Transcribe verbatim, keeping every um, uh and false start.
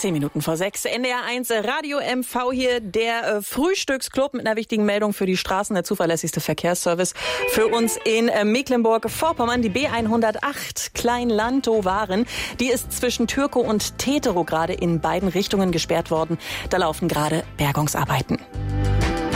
Zehn Minuten vor sechs. N D R eins Radio M V hier, der äh, Frühstücksclub mit einer wichtigen Meldung für die Straßen, der zuverlässigste Verkehrsservice für uns in äh, Mecklenburg-Vorpommern. Die B hundertacht Klein-Lantow-Waren, die ist zwischen Türkow und Teterow gerade in beiden Richtungen gesperrt worden. Da laufen gerade Bergungsarbeiten.